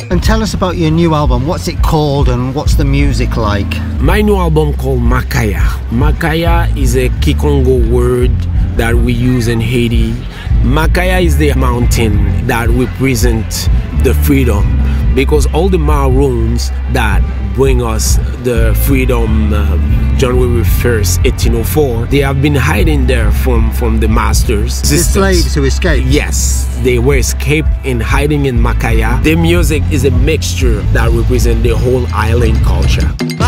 And tell us about your new album. What's it called and what's the music like? My new album called Makaya. Makaya is a Kikongo word that we use in Haiti. Makaya is the mountain that represents the freedom, because all the Maroons that bring us the freedom January 1st, 1804, they have been hiding there from the masters. The slaves who escaped? Yes, they were escaped and hiding in Makaya. The music is a mixture that represents the whole island culture.